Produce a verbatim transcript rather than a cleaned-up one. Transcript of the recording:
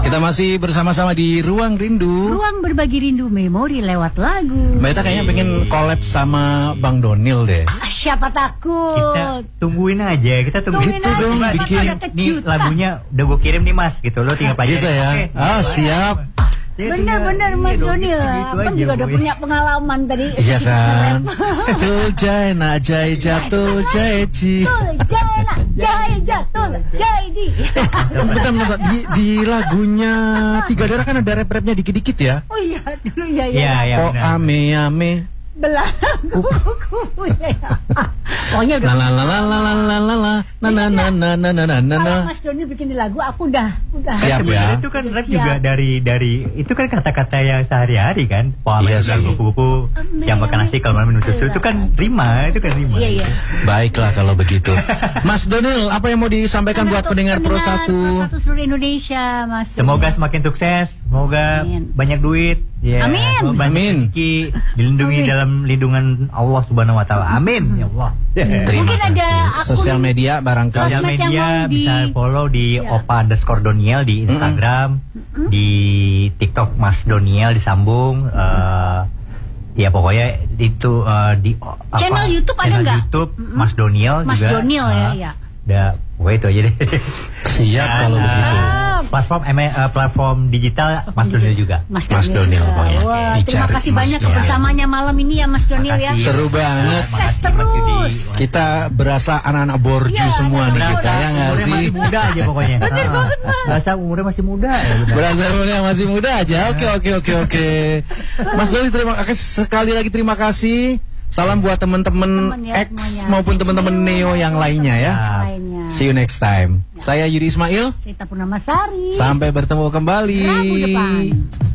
Kita masih bersama-sama di Ruang Rindu. Ruang berbagi rindu memori lewat lagu. Mbak Ita kayaknya pengen collab sama Bang Donil deh. Ah, siapa takut? Kita tungguin aja, kita tungguin Tungguin gitu aja, dong. siapa Bikin tahu ada nih kejutan. lagunya udah gue kirim nih Mas, gitu lo tinggal pelajari. Gitu ya. Oke. Ah, siap. Jadi Bener-bener tinggal- Mas iya dong, Donil, gitu-gitu Abang aja, juga udah boy. punya pengalaman tadi. Iya kan. Tuljai nak jai jatuh jai ji. Betul, jai nak, jai jatuh, jai di. Bentar, bentar. Di, di lagunya Tiga Darah kan ada rap-rapnya dikit-dikit ya. Oh iya, dulu ya ya. Iya, iya. Oh benar. ame ame. Belanggu. Ya, ya. Pokoknya udah. La la la la la la la la la na na na na na na na na. Kalau Mas Donil bikin di lagu, aku udah, udah. Siap. Sebenarnya ya. itu kan Udah rap siap. juga dari dari itu kan kata-kata yang sehari-hari kan. Pola Iya main sih. kupu-kupu, siang makan nasi kalau malam minum susu itu kan rima, itu kan rima. Iya iya. Baiklah kalau begitu. Mas Donil, apa yang mau disampaikan buat Untuk pendengar Pro Pro satu? satu seluruh Indonesia, Mas. Semoga Donil. semakin sukses, semoga Amin. banyak duit, ya, Amin. semoga banyak Amin. rezeki, dilindungi Amin. dalam lindungan Allah Subhanahu Wa Taala. Amin, ya Allah. Terima Mungkin ada kasih. akun- Sosial media barangkali. Sosial Sosmed yang media mau di- bisa follow di Ya. Opa underscore Doniel di Instagram, di TikTok Mas Doniel disambung. eh, ya pokoknya itu eh, di o- apa, Channel YouTube ada channel nggak? YouTube Mm-mm. Mas Doniel Mas juga. Donil ya, Ah, ya. Udah, pokoknya itu aja deh. Siap Dan, kalau eh, begitu. Platform M- eh, platform digital Mas Donil juga. Mas Mas Donil, pokoknya. Wah, terima Dicari kasih Mas banyak Donil. kebersamaannya malam ini ya Mas Donil ya. Makasih. Seru banget. Sukses Makasih, Mas terus. Yudi. Kita berasa anak-anak borju Iya, semua nih anak-anak kita ya nggak Umurnya sih? masih muda aja pokoknya. Bener banget, Mas. Berasa umurnya masih muda ya, benar. Berasa umurnya masih muda aja. Oke oke oke oke. Mas Doni terima kasih sekali lagi terima kasih. Salam buat teman-teman Teman ya X semuanya. maupun teman-teman Neo yang lainnya ya. Yang lainnya. See you next time. Saya Yudi Ismail. Sita Purnamasari. Sampai bertemu kembali. Rabu depan.